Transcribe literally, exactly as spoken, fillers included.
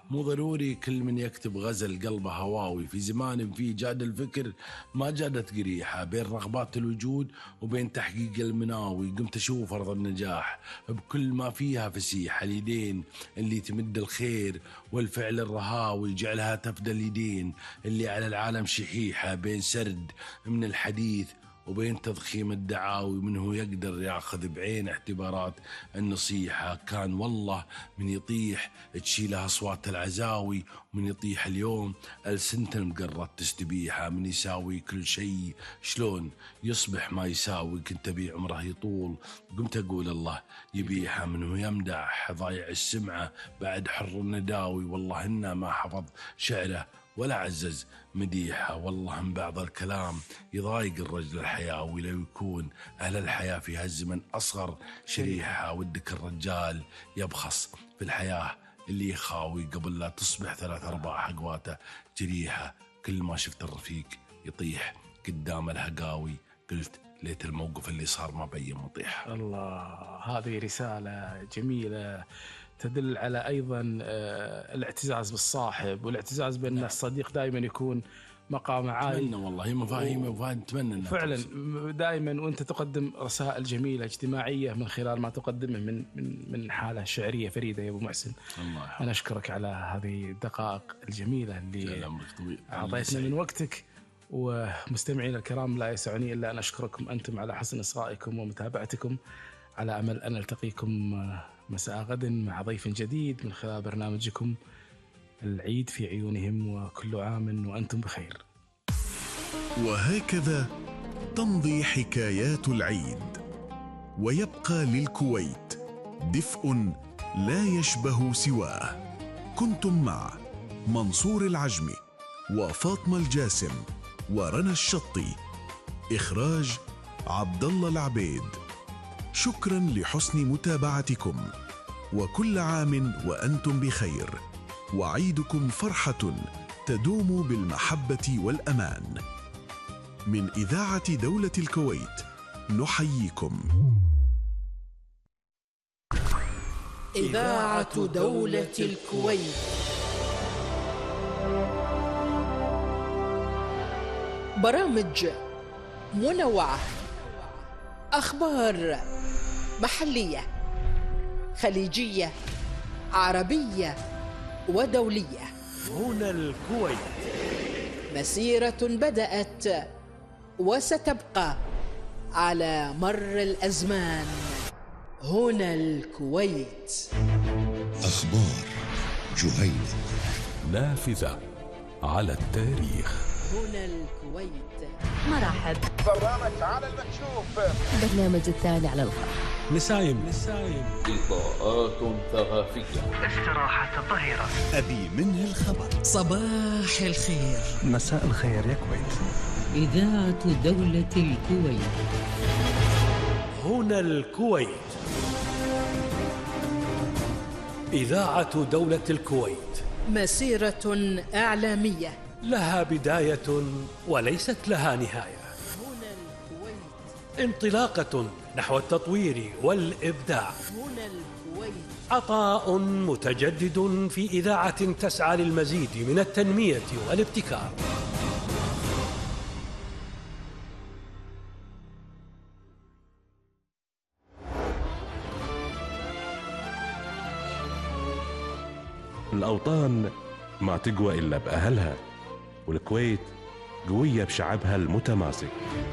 مو ضروري كل من يكتب غزل قلبه هواوي، في زمان فيه جاد الفكر ما جادت قريحة، بين رغبات الوجود وبين تحقيق المناوي. قمت أشوف أرض النجاح بكل ما فيها فسيحة، اليدين اللي تمد الخير والفعل الرهاوي، جعلها تفدى اليدين اللي على العالم شحيحة، بين سرد من الحديث وبين تضخيم الدعاوي. منه يقدر ياخذ بعين اعتبارات النصيحة، كان والله من يطيح تشيلها أصوات العزاوي، ومن يطيح اليوم ألسنة المقرات تستبيحها. من يساوي كل شيء شلون يصبح ما يساوي، كنت أبي عمره يطول قمت أقول الله يبيحها. منه يمدح ضايع السمعة بعد حر النداوي، والله إنه ما حفظ شعره ولا عزز مديحة. والله من بعض الكلام يضايق الرجل الحياوي، لو يكون أهل الحياة في هالزمن أصغر شريحة. ودك الرجال يبخص في الحياة اللي يخاوي، قبل لا تصبح ثلاث أرباع حقواته جريحة. كل ما شفت الرفيق يطيح قدام الهقاوي، قلت ليت الموقف اللي صار ما بين مطيح. الله، هذه رسالة جميلة تدل على أيضا الاعتزاز بالصاحب والاعتزاز بأن الصديق دائما يكون مقام عالي. أتمنى والله هي مفاهيم وفاهم، أتمنى فعلا دائما وأنت تقدم رسائل جميلة اجتماعية من خلال ما تقدمه من من من حالة شعرية فريدة يا أبو محسن. الله أنا أشكرك على هذه الدقائق الجميلة اللي أعطيتنا من وقتك. ومستمعين الكرام، لا يسعني إلا أن أشكركم أنتم على حسن إصغائكم ومتابعتكم، على أمل أن ألتقيكم مساء غد مع ضيف جديد من خلال برنامجكم العيد في عيونهم، وكل عام وأنتم بخير. وهكذا تمضي حكايات العيد، ويبقى للكويت دفء لا يشبه سواه. كنتم مع منصور العجمي وفاطمة الجاسم ورنا الشطي، إخراج عبد الله العبيد. شكرا لحسن متابعتكم، وكل عام وأنتم بخير، وعيدكم فرحة تدوم بالمحبة والأمان. من إذاعة دولة الكويت نحييكم. إذاعة دولة الكويت. برامج منوعة، أخبار محلية، خليجية، عربية ودولية. هنا الكويت، مسيرة بدأت وستبقى على مر الأزمان. هنا الكويت. أخبار جهينة، نافذة على التاريخ. هنا الكويت. مرحب. برنامج على المكشوف، برنامج الثاني على الخط. نسايم نسايم إضاءات ثقافية، استراحة طهيرة، أبي منه الخبر. صباح الخير، مساء الخير يا كويت. إذاعة دولة الكويت. هنا الكويت. إذاعة دولة الكويت، مسيرة إعلامية لها بداية وليست لها نهاية. هنا الكويت. انطلاقة نحو التطوير والإبداع. هنا الكويت. عطاء متجدد في إذاعة تسعى للمزيد من التنمية والابتكار. الأوطان ما تقوى إلا بأهلها، والكويت قوية بشعبها المتماسك.